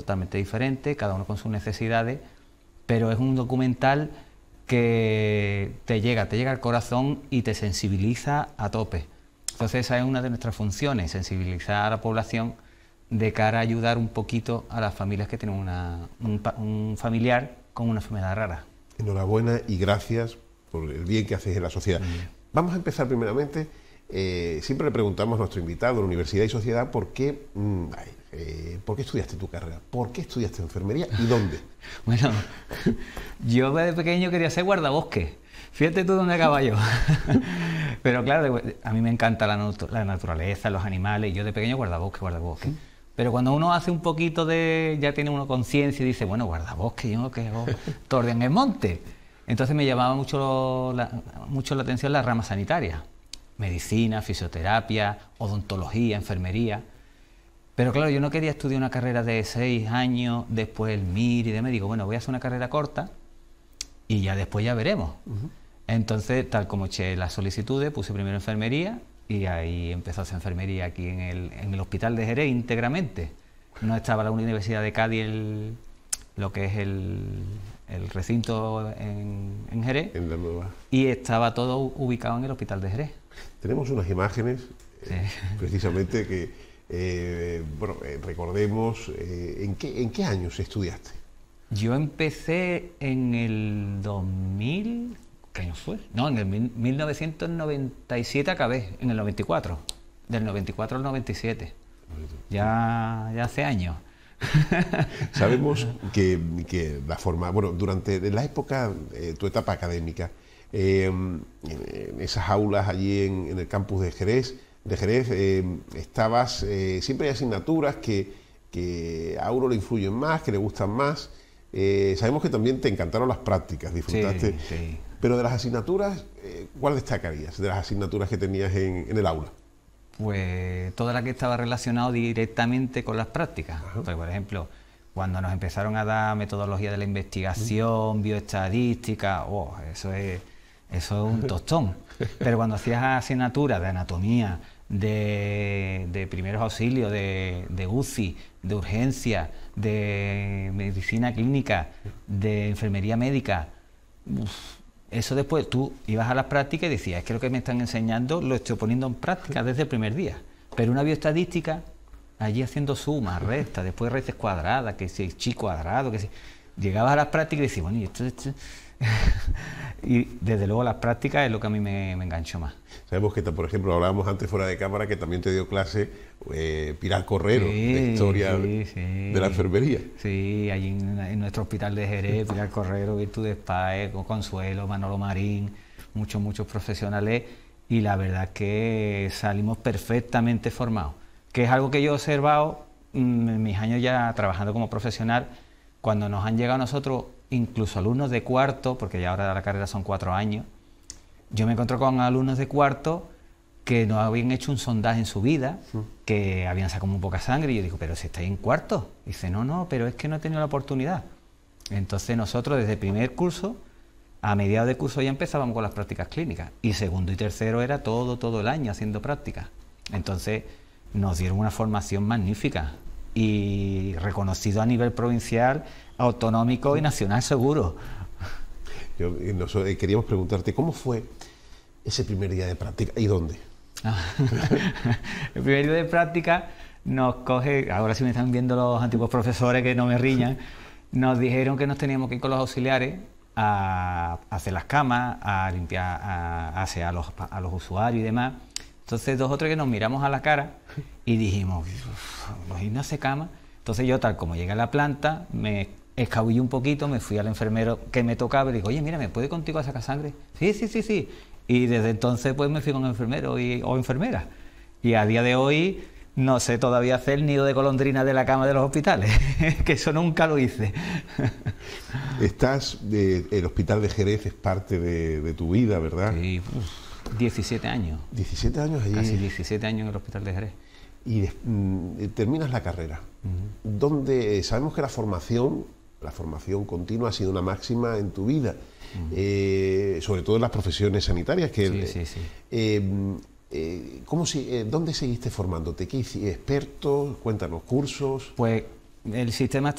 totalmente diferentes, cada uno con sus necesidades, pero es un documental que te llega al corazón y te sensibiliza a tope. Entonces esa es una de nuestras funciones, sensibilizar a la población de cara a ayudar un poquito a las familias que tienen un familiar con una enfermedad rara. Enhorabuena y gracias por el bien que haces en la sociedad. Vamos a empezar primeramente, siempre le preguntamos a nuestro invitado de la Universidad y Sociedad ¿por qué estudiaste tu carrera? ¿Por qué estudiaste enfermería y dónde? Bueno, yo de pequeño quería ser guardabosque. Fíjate tú dónde acaba yo. Pero claro, a mí me encanta la naturaleza, los animales, y yo de pequeño guardabosque. Pero cuando uno hace un poquito ya tiene uno conciencia y dice, bueno, guardabosque, yo que hago torre en el monte. Entonces me llamaba mucho la atención las ramas sanitarias. Medicina, fisioterapia, odontología, enfermería. Pero claro, yo no quería estudiar una carrera de 6 años, después el MIR y demás. Digo, bueno, voy a hacer una carrera corta y ya después ya veremos. Entonces, tal como eché las solicitudes, puse primero enfermería y ahí empezó a hacer enfermería aquí en el Hospital de Jerez íntegramente. No estaba la Universidad de Cádiz, lo que es el recinto en Jerez, En la nueva. Y estaba todo ubicado en el Hospital de Jerez. Tenemos unas imágenes, precisamente, que, recordemos, ¿en qué años estudiaste? Yo empecé en el 2000, ¿qué año fue? No, en el 1997 acabé, en el 94, del 94 al 97, ya hace años. Sabemos que la forma, durante la época, tu etapa académica, en esas aulas allí en el campus de Jerez, estabas, siempre hay asignaturas que a uno le influyen más, que le gustan más. Sabemos que también te encantaron las prácticas, disfrutaste. Sí. Pero de las asignaturas, ¿cuál destacarías de las asignaturas que tenías en el aula? Pues toda la que estaba relacionada directamente con las prácticas. Pues, por ejemplo, cuando nos empezaron a dar metodología de la investigación, bioestadística, eso es un tostón. Pero cuando hacías asignaturas de anatomía, de primeros auxilios, de UCI, de urgencia, de medicina clínica, de enfermería médica, eso después tú ibas a las prácticas y decías, es que lo que me están enseñando lo estoy poniendo en práctica desde el primer día. Pero una bioestadística, allí haciendo sumas, restas, después raíces cuadradas, que si chi cuadrado, que si... Llegabas a las prácticas y decías, bueno, y esto... Y desde luego las prácticas es lo que a mí me enganchó más. Sabemos que, por ejemplo, hablábamos antes fuera de cámara que también te dio clase Pilar Correro, de historia de la enfermería. Sí, allí en nuestro hospital de Jerez, Pilar Correro, Virtudes Páez, Consuelo, Manolo Marín, muchos profesionales, y la verdad es que salimos perfectamente formados, que es algo que yo he observado en mis años ya trabajando como profesional, cuando nos han llegado a nosotros incluso alumnos de cuarto, porque ya ahora la carrera son 4 años, yo me encontré con alumnos de cuarto que no habían hecho un sondaje en su vida, que habían sacado muy poca sangre, y yo digo, pero si estáis en cuarto. Y dice, no, pero es que no he tenido la oportunidad. Entonces nosotros desde el primer curso, a mediados de curso ya empezábamos con las prácticas clínicas, y segundo y tercero era todo el año haciendo prácticas. Entonces nos dieron una formación magnífica y reconocido a nivel provincial, autonómico y nacional seguro. Queríamos preguntarte, ¿cómo fue ese primer día de práctica y dónde? El primer día de práctica nos coge, ahora sí me están viendo los antiguos profesores que no me riñan, nos dijeron que nos teníamos que ir con los auxiliares a hacer las camas, a limpiar a los usuarios y demás. Entonces 2 o 3 que nos miramos a la cara y dijimos, los irnos a hacer cama. Entonces yo, tal como llegué a la planta, me escabullí un poquito, me fui al enfermero que me tocaba y digo, oye, mira, ¿me puede contigo a sacar sangre? Sí. Y desde entonces pues me fui con enfermero o enfermera. Y a día de hoy no sé todavía hacer el nido de golondrina de la cama de los hospitales, que eso nunca lo hice. El Hospital de Jerez es parte de tu vida, ¿verdad? Sí, 17 años. 17 años allí. Casi 17 años en el Hospital de Jerez. Y terminas la carrera. Donde sabemos que la formación continua ha sido una máxima en tu vida, sobre todo en las profesiones sanitarias. ¿Dónde seguiste formándote? ¿Qué hiciste? ¿Expertos? Cuéntanos, cursos. Pues el sistema